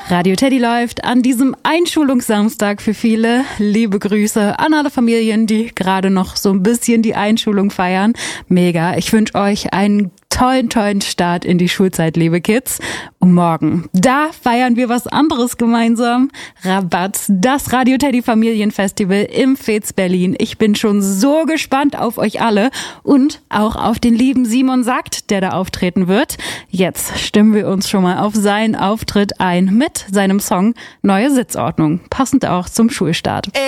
Radio Teddy läuft an diesem Einschulungssamstag für viele. Liebe Grüße an alle Familien, die gerade noch so ein bisschen die Einschulung feiern. Mega. Ich wünsche euch einen tollen Start in die Schulzeit, liebe Kids. Und morgen, da feiern wir was anderes gemeinsam. Rabatt, das Radio Teddy Familienfestival im Fez Berlin. Ich bin schon so gespannt auf euch alle und auch auf den lieben Simon Sagt, der da auftreten wird. Jetzt stimmen wir uns schon mal auf seinen Auftritt ein mit seinem Song Neue Sitzordnung, passend auch zum Schulstart.